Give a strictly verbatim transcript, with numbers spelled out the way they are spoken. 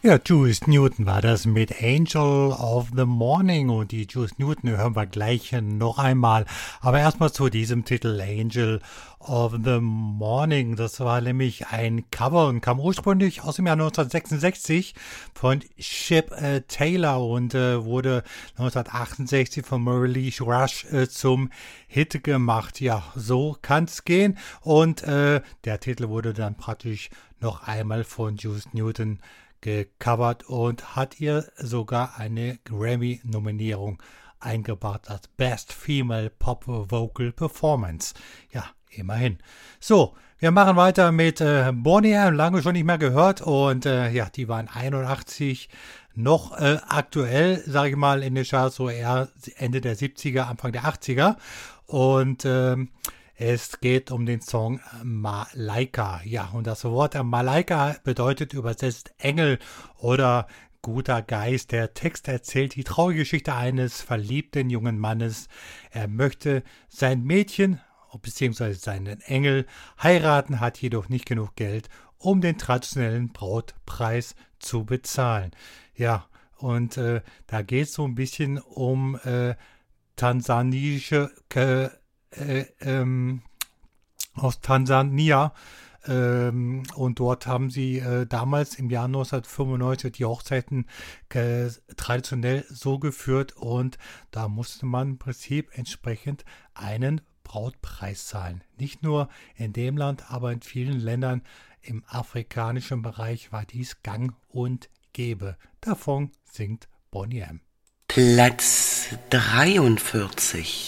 Ja, Juice Newton war das mit Angel of the Morning und die Juice Newton hören wir gleich noch einmal. Aber erstmal zu diesem Titel Angel of the Morning. Das war nämlich ein Cover und kam ursprünglich aus dem Jahr neunzehnhundertsechsundsechzig von Chip äh, Taylor und äh, wurde neunzehnhundertachtundsechzig von Murray Rush äh, zum Hit gemacht. Ja, so kann's gehen. Und äh, der Titel wurde dann praktisch noch einmal von Juice Newton gecovert und hat ihr sogar eine Grammy-Nominierung eingebracht als Best Female Pop Vocal Performance. Ja, immerhin. So, wir machen weiter mit äh, Boney M, lange schon nicht mehr gehört und äh, ja, die waren einundachtzig noch äh, aktuell, sage ich mal, in den Charts, so eher Ende der siebziger, Anfang der achtziger und ähm, es geht um den Song Malaika. Ja, und das Wort Malaika bedeutet übersetzt Engel oder guter Geist. Der Text erzählt die traurige Geschichte eines verliebten jungen Mannes. Er möchte sein Mädchen bzw. seinen Engel heiraten, hat jedoch nicht genug Geld, um den traditionellen Brautpreis zu bezahlen. Ja, und äh, da geht es so ein bisschen um äh, tansanische äh, Äh, ähm, aus Tansania ähm, und dort haben sie äh, damals im Jahr neunzehnhundertfünfundneunzig die Hochzeiten äh, traditionell so geführt und da musste man im Prinzip entsprechend einen Brautpreis zahlen. Nicht nur in dem Land, aber in vielen Ländern im afrikanischen Bereich war dies gang und gäbe. Davon singt Boney M. Platz dreiundvierzig.